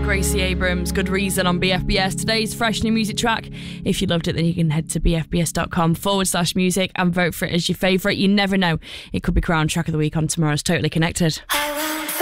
Gracie Abrams, Good Reason on BFBS. Today's fresh new music track. If you loved it, then you can head to bfbs.com/music and vote for it as your favourite. You never know, it could be crowned track of the week on tomorrow's Totally Connected.